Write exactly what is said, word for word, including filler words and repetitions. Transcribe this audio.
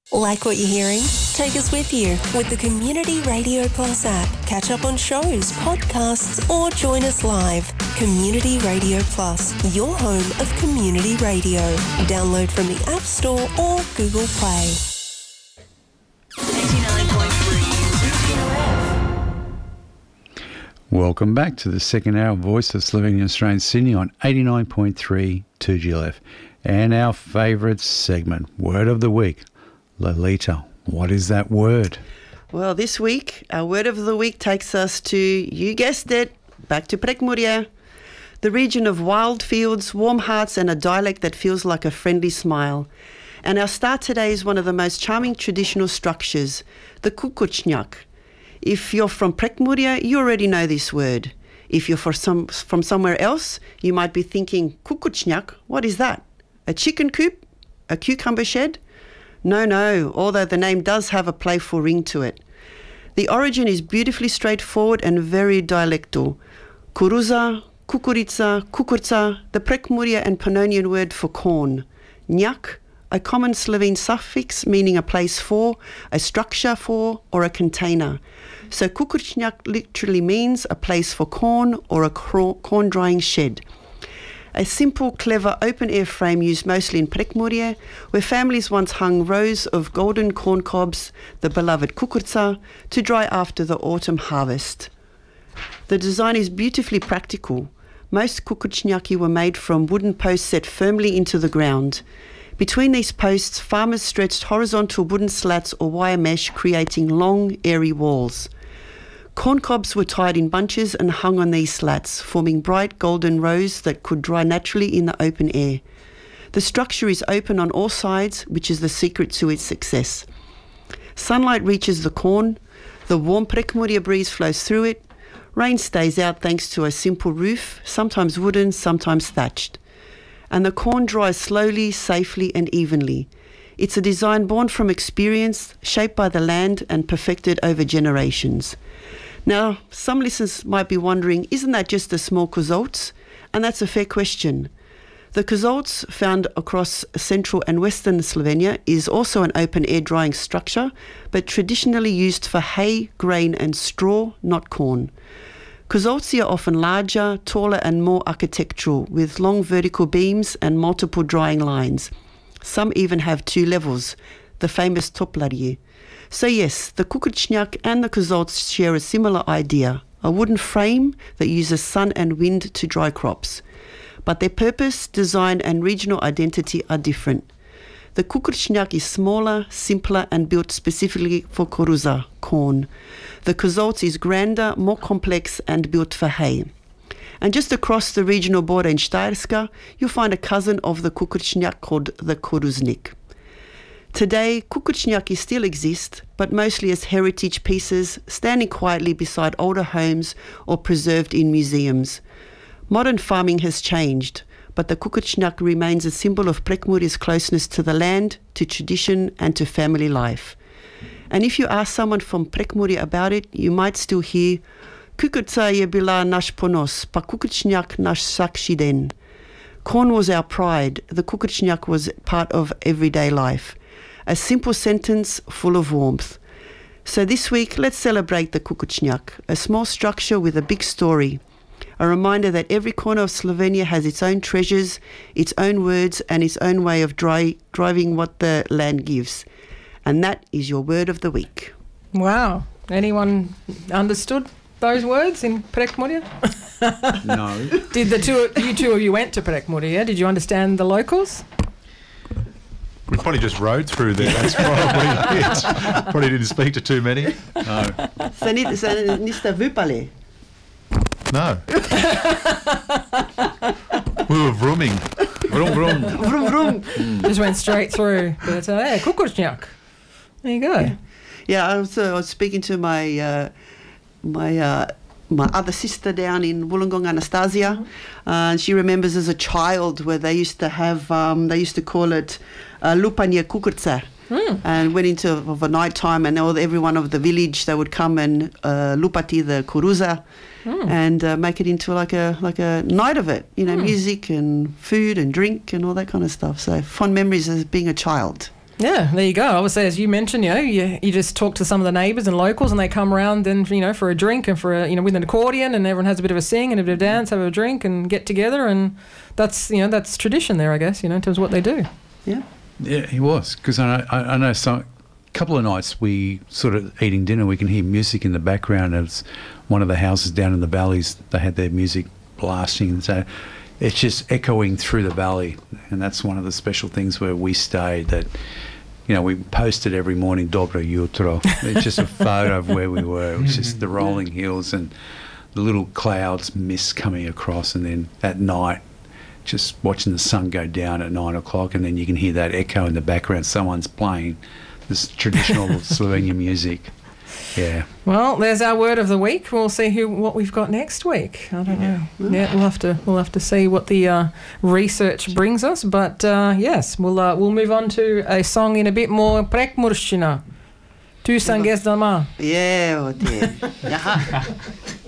Like what you're hearing? Take us with you with the Community Radio Plus app. Catch up on shows, podcasts, or join us live. Community Radio Plus, your home of community radio. Download from the App Store or Google Play. eighty-nine point three two G L F. Welcome back to the second hour of Voice of Slovenian Australian Sydney on eighty-nine point three two G L F. And our favourite segment, Word of the Week. Lolita, what is that word? Well, this week, our word of the week takes us to, you guessed it, back to Prekmurje, the region of wild fields, warm hearts, and a dialect that feels like a friendly smile. And our start today is one of the most charming traditional structures, the Kukučnjak. If you're from Prekmurje, you already know this word. If you're for some, from somewhere else, you might be thinking, Kukučnjak, what is that? A chicken coop? A cucumber shed? No, no, although the name does have a playful ring to it. The origin is beautifully straightforward and very dialectal. Kuruza, kukurica, kukurca, the Prekmurje and Pannonian word for corn. Njak, a common Slovene suffix meaning a place for, a structure for, or a container. So Kukučnjak literally means a place for corn or a corn drying shed. A simple, clever, open-air frame used mostly in Prekmurje, where families once hung rows of golden corn cobs, the beloved kukurca, to dry after the autumn harvest. The design is beautifully practical. Most kukučnjaki were made from wooden posts set firmly into the ground. Between these posts, farmers stretched horizontal wooden slats or wire mesh, creating long, airy walls. Corn cobs were tied in bunches and hung on these slats, forming bright golden rows that could dry naturally in the open air. The structure is open on all sides, which is the secret to its success. Sunlight reaches the corn, the warm Prekmurje breeze flows through it, rain stays out thanks to a simple roof, sometimes wooden, sometimes thatched. And the corn dries slowly, safely and evenly. It's a design born from experience, shaped by the land and perfected over generations. Now, some listeners might be wondering, isn't that just a small kozolc? And that's a fair question. The kozolc, found across central and western Slovenia, is also an open-air drying structure, but traditionally used for hay, grain and straw, not corn. Kozolci are often larger, taller and more architectural, with long vertical beams and multiple drying lines. Some even have two levels, the famous toplarje. So yes, the Kukučnjak and the kozolc share a similar idea, a wooden frame that uses sun and wind to dry crops. But their purpose, design and regional identity are different. The Kukučnjak is smaller, simpler and built specifically for kuruza, corn. The kozolc is grander, more complex and built for hay. And just across the regional border in Štajerska, you'll find a cousin of the Kukučnjak called the Koruznik. Today, Kukučnjaki still exist, but mostly as heritage pieces, standing quietly beside older homes or preserved in museums. Modern farming has changed, but the Kukučnjak remains a symbol of Prekmurje's closeness to the land, to tradition and to family life. And if you ask someone from Prekmurje about it, you might still hear, Kukurca je bila naš ponos, pa Kukučnjak naš vsakši den. Corn was our pride, the Kukučnjak was part of everyday life. A simple sentence full of warmth. So this week, let's celebrate the Kukučnjak, a small structure with a big story. A reminder that every corner of Slovenia has its own treasures, its own words, and its own way of dry, driving what the land gives. And that is your word of the week. Wow. Anyone understood those words in Prekmurje? No. Did the two, you two of you went to Prekmurje? Did you understand the locals? We probably just rode through there. That's probably it. Probably didn't speak to too many. No. Se niste vypali? No. We were vrooming. Vroom, vroom. Vroom, vroom. Just went straight through. But uh, yeah, Kukučnjak. There you go. Yeah, yeah I, was, uh, I was speaking to my uh, my uh, my other sister down in Wollongong, Anastasia, uh, and she remembers as a child where they used to have, um, they used to call it uh, Lupanje Kukurca. Mm. And went into of a night time, and all everyone of the village, they would come and uh, lupati the kuruza mm. and uh, make it into like a like a night of it, you know, mm. music and food and drink and all that kind of stuff. So fond memories as being a child. Yeah, there you go. Obviously, as you mentioned, you know, you, you just talk to some of the neighbours and locals, and they come around and, you know, for a drink and for a, you know, with an accordion, and everyone has a bit of a sing and a bit of dance, have a drink and get together, and that's, you know, that's tradition there, I guess, you know, in terms of what they do. Yeah. Yeah, he was, because I know, I, I know some couple of nights we sort of eating dinner, we can hear music in the background. It's one of the houses down in the valleys, they had their music blasting, and so it's just echoing through the valley, and that's one of the special things where we stayed, that, you know, we posted every morning Dobro Jutro. It's just a photo of where we were. It was just the rolling hills and the little clouds, mist coming across, and then at night just watching the sun go down at nine o'clock, and then you can hear that echo in the background. Someone's playing this traditional Slovenian music. Yeah. Well, there's our word of the week. We'll see who what we've got next week. I don't know. Yeah, we'll have to we'll have to see what the uh, research brings us. But uh, yes, we'll uh, we'll move on to a song in a bit more Prekmurshchina. Tu sanges doma. Yeah, oh dear. Jaha.